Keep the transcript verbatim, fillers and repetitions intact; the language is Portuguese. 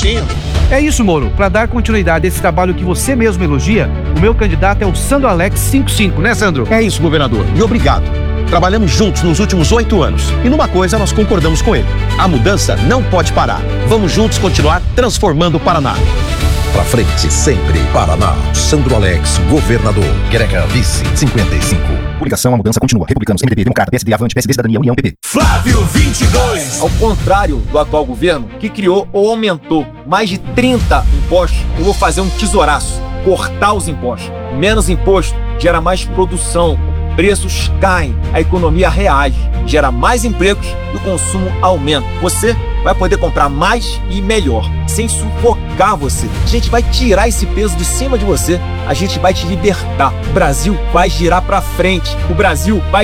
certinho. É isso, Moro. Para dar continuidade a esse trabalho que você mesmo elogia, o meu candidato é o Sandro Alex cinquenta e cinco, né, Sandro? É isso, governador. E obrigado. Trabalhamos juntos nos últimos oito anos. E numa coisa nós concordamos com ele. A mudança não pode parar. Vamos juntos continuar transformando o Paraná. Pra frente, sempre. Paraná. Sandro Alex, governador. Greca, vice, cinquenta e cinco. Coligação, a mudança continua. Republicanos, M D B, Democrata, P S D, Avante, P S D, Cidadania, União, P P. Flávio vinte e dois. Ao contrário do atual governo, que criou ou aumentou mais de trinta impostos, eu vou fazer um tesouraço. Cortar os impostos. Menos imposto gera mais produção. Preços caem, a economia reage, gera mais empregos e o consumo aumenta. Você vai poder comprar mais e melhor, sem sufocar você. A gente vai tirar esse peso de cima de você, a gente vai te libertar. O Brasil vai girar pra frente, o Brasil vai